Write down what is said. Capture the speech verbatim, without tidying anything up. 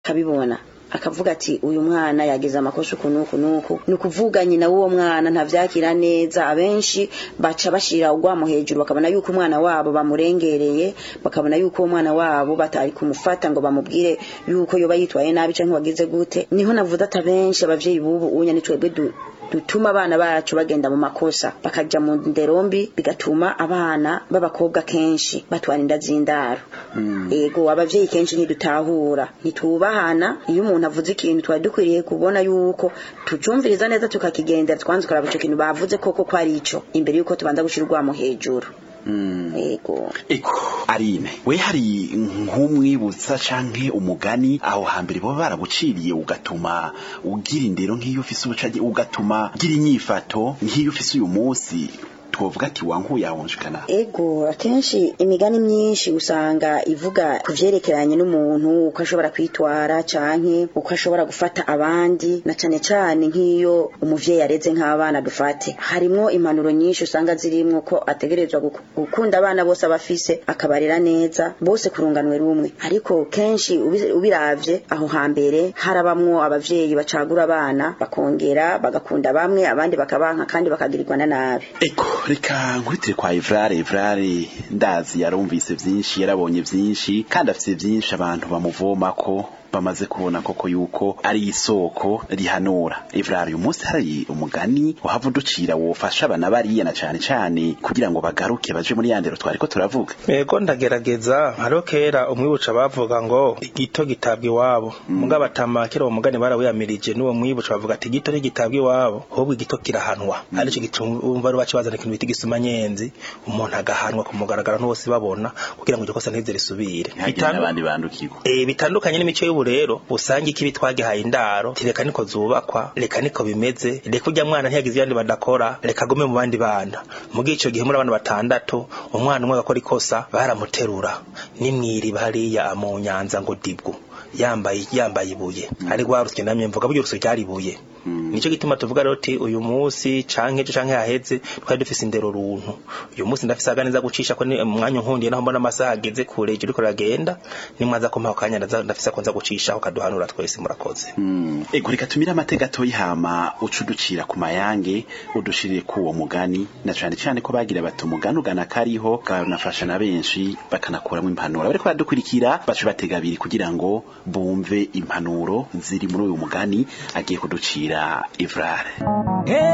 kabibona akavuga ati uyu mwana yagize amakosa kunuku nuku nukuvuga nyina uwo mwana ntavyakira neza abenshi baca bashira ugwamo hejuru bakabona yuko umwana wabo bamurengereye bakabona yuko umwana wabo batari kumufata ngo bamubwire yuko yoba yitwaye nabi canke wagize gute niho navuze atabenshi abavyeyi bubu unya ni twebwe dutuma abana bacu bagenda mu makosa bakaja mu nderombi bigatuma abana b'abakobwa kenshi batwara inda z'indaro ego abavyeyi kenshi ntidutahura ntitubahana iyo umuntu avuze ikintu twari dukwiriye kubona yuko tucumviriza neza tukakigendera twanze kuraba ico kintu bavuze koko ko ari ico imbere yuko tubanza gushirwamo hejuru. Mm. Ego. Eko Arine we hari nk'umwibutsa canke umugani aho hambere bo barabuciriye ugatuma ugira indero nk'iyo ufise ubucaje ugatuma gira inyifato nk'iyo ufise uyu munsi twovuga ati wankuye ahonshikana. Ego akenshi imigani myinshi usanga ivuga kuvyerekeranye n'umuntu uko ashobora kwitwara canke uko ashobora gufata abandi na cane cane nk'iyo umuvyeyi yareze nk'abana dufate harimwo impanuro nyinshi usanga zirimwo ko ategerezwa gukunda abana bose abafise akabarera neza bose kurunganwe rumwe ariko kenshi ubiravye aho hambere harabamwo abavyeyi bacagura abana bakongera bagakunda bamwe abandi bakabanka kandi bakagirirwa na nabi. Eko reka nkuritire kwa Evrare Evrare ndazi yarumvise vyinshi yarabonye vyinshi kandi afite vyinshi abantu bamuvoma ko bamaze kubona koko yuko ari isoko rihanura. Evrare uyu munsi hari umugani wahavuducira wofasha abana bariya na cane cane kugira ngo bagaruke baje muri yandero twariko turavuga. Ego ndagerageza haro kera umwibuca bavuga ngo igito gitabwe iwabo mugabo atama kera uwo mugani barawiyamirije n'uwo mwibuca bavuga ati igito ntigitabwe iwabo ahubwo igito kirahanwa ari cyo gitumva ari bacibazana ikintu bita igisumanyenzi umuntu agahanwa kumugaragara n'bose babona kugira ngo ikosa ntize risubire abandi bandukirwa. Eh bitandukanye n'imico rero usanga ikibi twagihaye indaro tireka niko zubakwa reka niko bimeze reka ujya mwana ntiyagize yandi badakora reka gume mu bandi bana mu gico gihe muri abantu batandatu umwana umwe gakora ikosa baramuterura nimwiri bariya mu nyanza ngo dibwo yambaye yambaye ibuye ari gwarutse namye mvuga buryo ruso cyari ibuye nico gituma tuvuga rero ati uyu munsi canke cyo canke yaheze twari dufise indero runtu uyu munsi ndafise aganeza gucisha ko umwanya nkundiye naho mbona amasaha ageze kure iri ko ragenda nimwaza ko mpaho kanya ndafise konza gucisha ukaduhanura twese murakoze. Mm. Ego reka tumira amateka toyihama ucuducira ku mayange udushirire ku uwo mugani na cane cane ko bagira bati umugani ugana kariho kanafasha na benshi bakanakuramo impanuro bariko badukurikira bacu bategabiri kugira ngo bumve impanuro ziri muri uyu mugani agiye kuducira Evrare.